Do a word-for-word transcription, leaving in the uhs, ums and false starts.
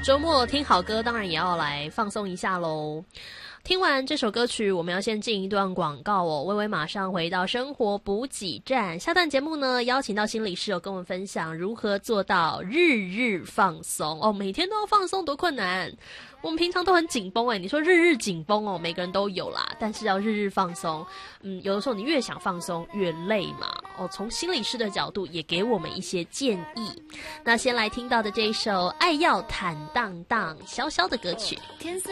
周末听好歌，当然也要来放松一下咯。听完这首歌曲，我们要先进一段广告哦。微微马上回到生活补给站，下段节目呢，邀请到心理师有跟我们分享如何做到日日放松哦。每天都要放松多困难，我们平常都很紧绷诶，你说日日紧绷哦，每个人都有啦，但是要日日放松，嗯，有的时候你越想放松越累嘛。哦，从心理师的角度也给我们一些建议。那先来听到的这一首《爱要坦荡荡》，潇潇的歌曲。